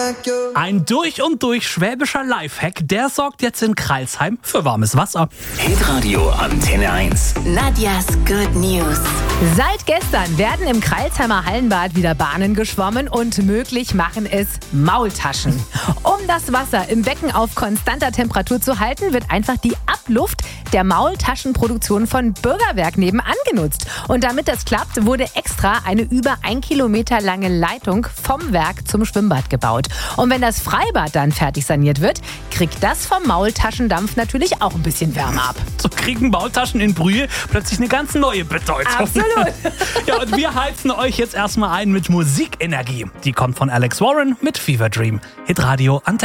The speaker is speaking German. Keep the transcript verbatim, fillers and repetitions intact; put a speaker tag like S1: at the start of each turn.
S1: Ein durch und durch schwäbischer Lifehack, der sorgt jetzt in Crailsheim für warmes Wasser.
S2: Hitradio Antenne eins.
S3: Nadjas Good News.
S4: Seit gestern werden im Crailsheimer Hallenbad wieder Bahnen geschwommen und möglich machen es Maultaschen. Um das Wasser im Becken auf konstanter Temperatur zu halten, wird einfach die Abluft der Maultaschenproduktion von Bürgerwerk nebenan genutzt. Und damit das klappt, wurde extra eine über ein Kilometer lange Leitung vom Werk zum Schwimmbad gebaut. Und wenn das Freibad dann fertig saniert wird, kriegt das vom Maultaschendampf natürlich auch ein bisschen Wärme ab.
S1: So kriegen Maultaschen in Brühe plötzlich eine ganz neue Bedeutung.
S4: Absolut.
S1: Ja, und wir heizen euch jetzt erstmal ein mit Musikenergie. Die kommt von Alex Warren mit Fever Dream. Hitradio Antenne.